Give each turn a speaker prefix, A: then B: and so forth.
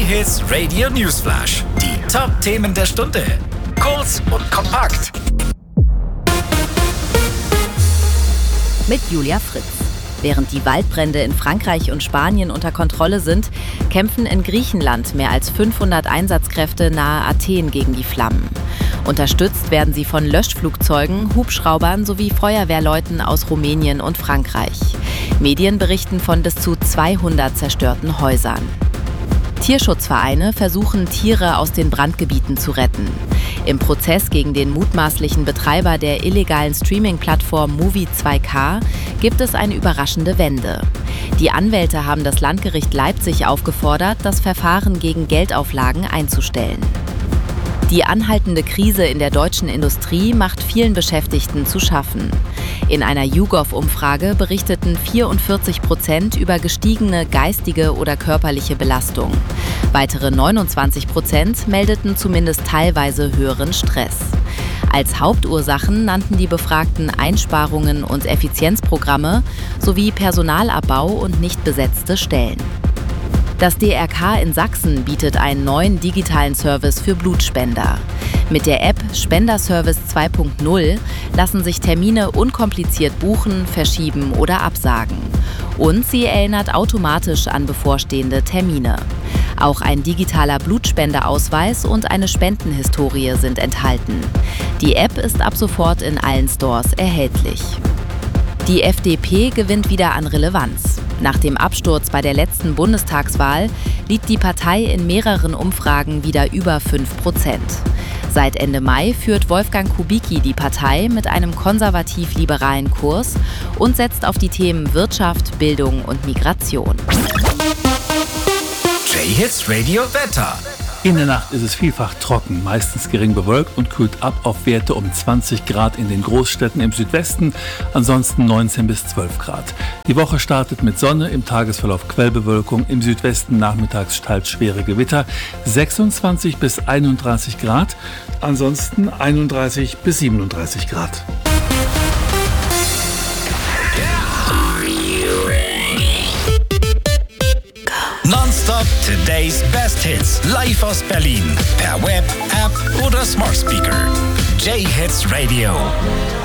A: J-Hits Radio Newsflash. Die Top-Themen der Stunde. Kurz und kompakt.
B: Mit Julia Fritz. Während die Waldbrände in Frankreich und Spanien unter Kontrolle sind, kämpfen in Griechenland mehr als 500 Einsatzkräfte nahe Athen gegen die Flammen. Unterstützt werden sie von Löschflugzeugen, Hubschraubern sowie Feuerwehrleuten aus Rumänien und Frankreich. Medien berichten von bis zu 200 zerstörten Häusern. Tierschutzvereine versuchen, Tiere aus den Brandgebieten zu retten. Im Prozess gegen den mutmaßlichen Betreiber der illegalen Streaming-Plattform Movie2K gibt es eine überraschende Wende. Die Anwälte haben das Landgericht Leipzig aufgefordert, das Verfahren gegen Geldauflagen einzustellen. Die anhaltende Krise in der deutschen Industrie macht vielen Beschäftigten zu schaffen. In einer YouGov-Umfrage berichteten 44% über gestiegene geistige oder körperliche Belastung. Weitere 29% meldeten zumindest teilweise höheren Stress. Als Hauptursachen nannten die Befragten Einsparungen und Effizienzprogramme sowie Personalabbau und nicht besetzte Stellen. Das DRK in Sachsen bietet einen neuen digitalen Service für Blutspender. Mit der App Spenderservice 2.0 lassen sich Termine unkompliziert buchen, verschieben oder absagen. Und sie erinnert automatisch an bevorstehende Termine. Auch ein digitaler Blutspendeausweis und eine Spendenhistorie sind enthalten. Die App ist ab sofort in allen Stores erhältlich. Die FDP gewinnt wieder an Relevanz. Nach dem Absturz bei der letzten Bundestagswahl liegt die Partei in mehreren Umfragen wieder über 5%. Seit Ende Mai führt Wolfgang Kubicki die Partei mit einem konservativ-liberalen Kurs und setzt auf die Themen Wirtschaft, Bildung und Migration.
A: J-Hits Radio Wetter.
C: In der Nacht ist es vielfach trocken, meistens gering bewölkt und kühlt ab auf Werte um 20 Grad in den Großstädten im Südwesten, ansonsten 19 bis 12 Grad. Die Woche startet mit Sonne, im Tagesverlauf Quellbewölkung, im Südwesten nachmittags teils schwere Gewitter, 26 bis 31 Grad, ansonsten 31 bis 37 Grad.
A: Nonstop Today's Best Hits. Live aus Berlin. Per Web, App oder Smart Speaker. J-Hits Radio.